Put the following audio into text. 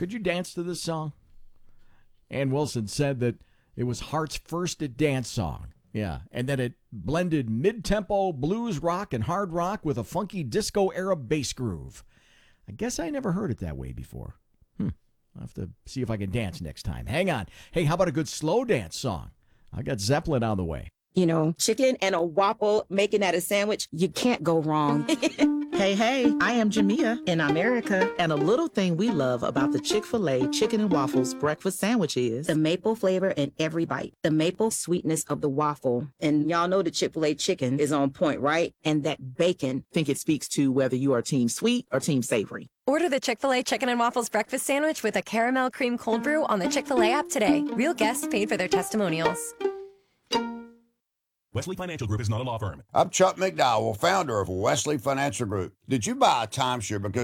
Could you dance to this song? Ann Wilson said that it was Heart's first dance song. Yeah, and that it blended mid-tempo blues rock and hard rock with a funky disco-era bass groove. I guess I never heard it that way before. I'll have to see if I can dance next time. Hang on. Hey, how about a good slow dance song? I got Zeppelin on the way. You know, chicken and a waffle, making that a sandwich, you can't go wrong. Hey, I am Jamia in America. And a little thing we love about the Chick-fil-A Chicken and Waffles breakfast sandwich is the maple flavor in every bite, the maple sweetness of the waffle. And y'all know the Chick-fil-A chicken is on point, right? And that bacon. I think it speaks to whether you are team sweet or team savory. Order the Chick-fil-A Chicken and Waffles breakfast sandwich with a caramel cream cold brew on the Chick-fil-A app today. Real guests paid for their testimonials. Wesley Financial Group is not a law firm. I'm Chuck McDowell, founder of Wesley Financial Group. Did you buy a timeshare because